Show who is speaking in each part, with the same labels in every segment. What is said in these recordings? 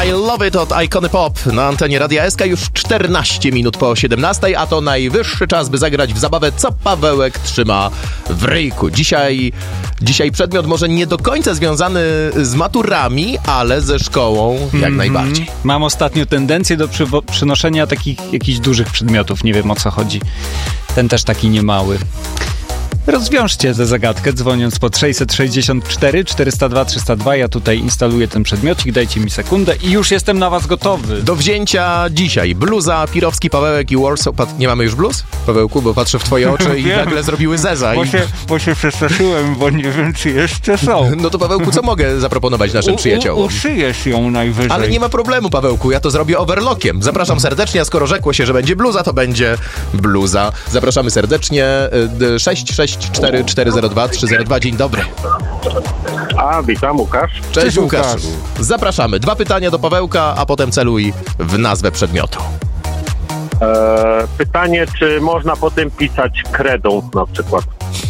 Speaker 1: I Love It od Icony Pop na antenie Radia SK już 14 minut po 17, a to najwyższy czas, by zagrać w zabawę Co Pawełek trzyma w ryjku. Dzisiaj przedmiot może nie do końca związany z maturami, ale ze szkołą jak najbardziej.
Speaker 2: Mam ostatnio tendencję do przynoszenia takich jakichś dużych przedmiotów, nie wiem o co chodzi. Ten też taki niemały. Rozwiążcie tę zagadkę, dzwoniąc pod 664 402 302. Ja tutaj instaluję ten przedmiocik, dajcie mi sekundę i już jestem na was gotowy.
Speaker 1: Do wzięcia dzisiaj bluza, Pirowski, Pawełek i Warsaw. Nie mamy już bluz, Pawełku? Bo patrzę w twoje oczy i nagle zrobiły zeza.
Speaker 2: Bo się przestraszyłem, bo nie wiem, czy jeszcze są.
Speaker 1: No to Pawełku, co mogę zaproponować naszym przyjaciołom?
Speaker 2: Uszyjesz ją najwyżej.
Speaker 1: Ale nie ma problemu, Pawełku, ja to zrobię overlockiem. Zapraszam serdecznie, a skoro rzekło się, że będzie bluza, to będzie bluza. Zapraszamy serdecznie. 664 402 302. Dzień dobry.
Speaker 3: Witam, Łukasz.
Speaker 1: Cześć Łukasz. Zapraszamy. 2 pytania do Pawełka, a potem celuj w nazwę przedmiotu.
Speaker 3: Pytanie, czy można potem pisać kredą na przykład?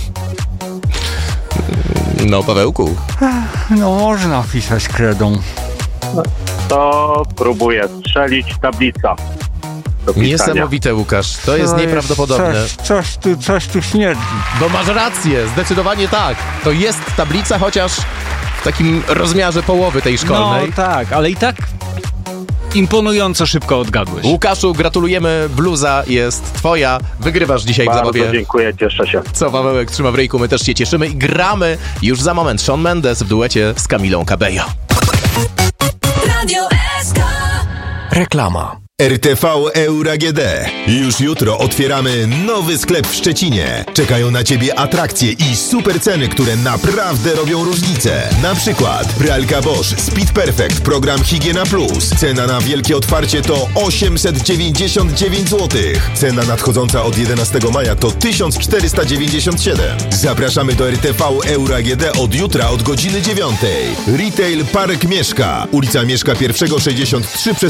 Speaker 1: No, Pawełku.
Speaker 2: No, można pisać kredą.
Speaker 3: To próbuję strzelić tablica do pisania.
Speaker 1: Niesamowite, Łukasz. To jest nieprawdopodobne.
Speaker 2: Coś tu śmierdzi.
Speaker 1: Bo masz rację, zdecydowanie tak. To jest tablica, chociaż w takim rozmiarze połowy tej szkolnej.
Speaker 2: No tak, ale i tak imponująco szybko odgadłeś.
Speaker 1: Łukaszu, gratulujemy, bluza jest twoja. Wygrywasz dzisiaj w zabawie.
Speaker 3: Bardzo dziękuję, cieszę się.
Speaker 1: Co Pawełek trzyma w ryjku, my też się cieszymy i gramy już za moment. Shawn Mendes w duecie z Camilą Cabello.
Speaker 4: Radio SK.
Speaker 5: Reklama. RTV Euro AGD. Już jutro otwieramy nowy sklep w Szczecinie. Czekają na Ciebie atrakcje i super ceny, które naprawdę robią różnicę. Na przykład pralka Bosch Speed Perfect, program Higiena Plus. Cena na wielkie otwarcie to 899 zł. Cena nadchodząca od 11 maja to 1497. Zapraszamy do RTV Euro AGD od jutra od godziny 9. Retail Park Mieszka. Ulica Mieszka 1 63 przez